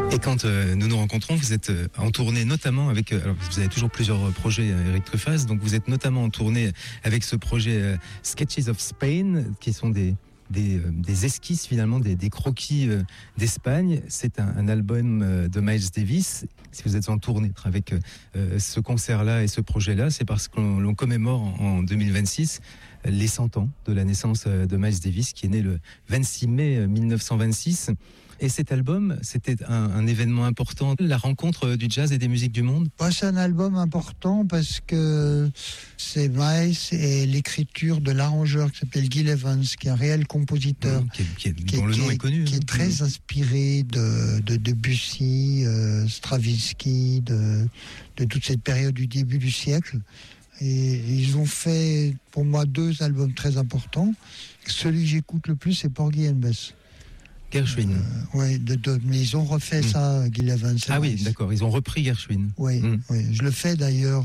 Et quand nous nous rencontrons, vous êtes en tournée notamment avec... alors vous avez toujours plusieurs projets, Eric Truffaz, donc vous êtes notamment en tournée avec ce projet Sketches of Spain, qui sont des esquisses finalement, des croquis d'Espagne. C'est un album de Miles Davis. Si vous êtes en tournée avec ce concert-là et ce projet-là, c'est parce qu'on commémore en 2026 les 100 ans de la naissance de Miles Davis, qui est né le 26 mai 1926. Et cet album, c'était un événement important, la rencontre du jazz et des musiques du monde. C'est un album important parce que c'est Miles et l'écriture de l'arrangeur qui s'appelle Gil Evans, qui est un réel compositeur. Dont le nom est connu. Qui est très inspiré de Debussy, Stravinsky, de toute cette période du début du siècle. Et ils ont fait, pour moi, 2 albums très importants. Celui que j'écoute le plus, c'est Porgy and Bess. Gershwin. Oui, mais ils ont refait ça, Gil Evans. Ah oui, d'accord, ils ont repris Gershwin. Oui, oui. Je le fais d'ailleurs,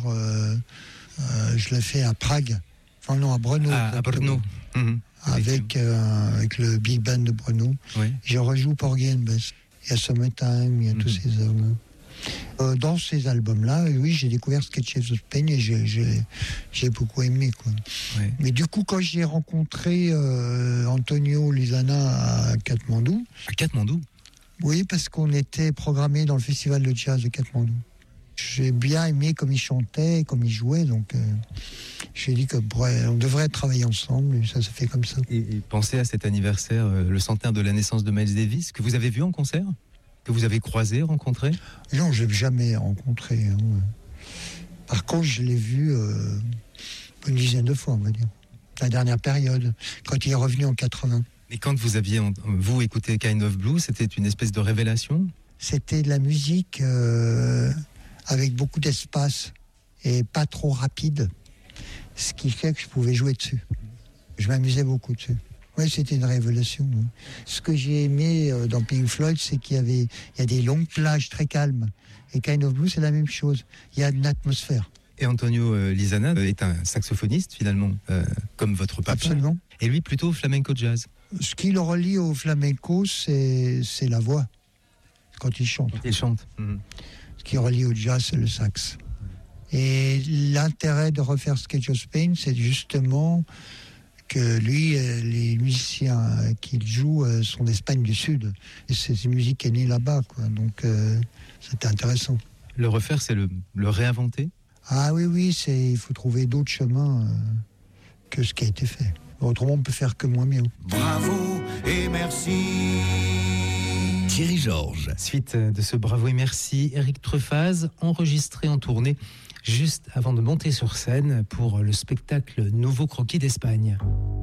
je le fais à Prague. Enfin non, à Brno. À Brno. Avec le Big Band de Brno. Oui. Je rejoue Porgy and Bess. Il y a Summertime, il y a tous ces hommes. Dans ces albums-là, oui, j'ai découvert Sketches of Spain et j'ai beaucoup aimé, quoi. Ouais. Mais du coup, quand j'ai rencontré Antonio Lizana à Katmandou... À Katmandou ? Oui, parce qu'on était programmé dans le festival de jazz de Katmandou. J'ai bien aimé comme il chantait, comme il jouait, donc j'ai dit qu'on devrait travailler ensemble, et ça se fait comme ça. Et pensez à cet anniversaire, le centenaire de la naissance de Miles Davis, que vous avez vu en concert ? Que vous avez croisé, rencontré ? Non, je ne l'ai jamais rencontré. Hein. Par contre, je l'ai vu une dizaine de fois, on va dire. La dernière période, quand il est revenu en 80. Et quand vous aviez, vous, écouté Kind of Blue, c'était une espèce de révélation ? C'était de la musique avec beaucoup d'espace et pas trop rapide, ce qui fait que je pouvais jouer dessus. Je m'amusais beaucoup dessus. Oui, c'était une révélation. Ce que j'ai aimé dans Pink Floyd, c'est qu'il y a des longues plages très calmes. Et Kind of Blue, c'est la même chose. Il y a une atmosphère. Et Antonio Lizana est un saxophoniste, finalement, comme votre papa. Absolument. Et lui, plutôt flamenco jazz. Ce qui le relie au flamenco, c'est la voix, quand il chante. Quand il chante. Ce qui relie au jazz, c'est le sax. Et l'intérêt de refaire Sketches of Spain, c'est justement... que lui, les musiciens qu'il joue sont d'Espagne du Sud. Et c'est une musique qui est née là-bas, quoi. Donc, c'était intéressant. Le refaire, c'est le réinventer ? Ah oui, il faut trouver d'autres chemins que ce qui a été fait. Autrement, on peut faire que moins bien. Bravo et merci. Thierry Georges. Suite de ce bravo et merci, Eric Truffaz, enregistré en tournée juste avant de monter sur scène pour le spectacle Nouveau Croquis d'Espagne.